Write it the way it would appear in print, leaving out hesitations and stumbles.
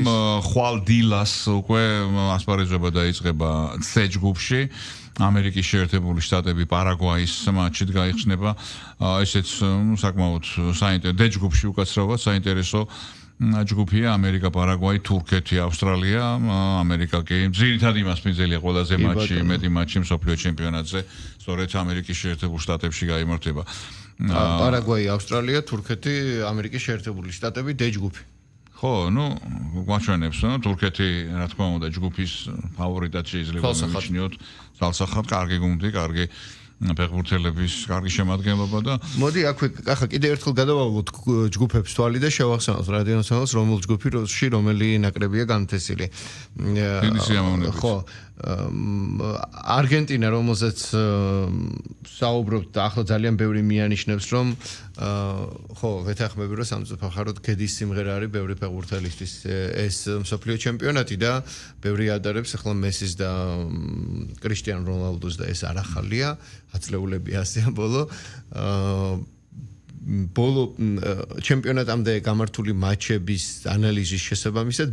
ხვალ დილას უკვე ასპარეზობა დაიწყება C ჯგუფში. ამერიკის შეერთებული შტატები პარაგვაის მატჩით გაიხსნება. ესეც საკმაოდ საინტერესო D ჯგუფში უკაცრავად საინტერესო ჯგუფია ამერიკა, პარაგვაი, თურქეთი, ავსტრალია, ამერიკა კი ძირითადად იმას მიზელია ყველაზე მატჩი, მეტი მატჩი მსოფლიო ჩემპიონატზე, სწორედ ამერიკის შეერთებულ შტატებში გაიმართება. პარაგვაი, ავსტრალია, თურქეთი, ამერიკის შეერთებული შტატები, D ჯგუფი. ხო, გვაჩვენებს, თურქეთი, რა თქმა უნდა, ჯგუფის ფავორიტად შეიძლება მივიჩნიოთ, ძალსახად კარგი გუნდი, კარგი ფეხბურთელების კარგი შემადგენლობა და მოდი აქვე ახლა კიდევ ერთხელ გადავავლოთ ჯგუფებს თვალი და შევახსენოთ რადიონსალოს რომელ ჯგუფში რომელი ნაკრებია განთესილი. დიდი სიამოვნებით. ხო, არგენტინა რომელზეც საუბრობთ და ახლა ძალიან ბევრი მიანიშნებს რომ ხო, ვეთანხმები რომ სამწუხაროდ ხაროთ ქედის სიმღერა არის ბევრი ფეხბურთელისთვის ეს მსოფლიო ჩემპიონატი და ბევრი ადარებს ახლა მესის და კრისტიან რონალდოს და ეს არ ახალია აწლეულები ასეა ბოლო ჩემპიონატამდე გამართული მატჩების ანალიზის შესაბამისად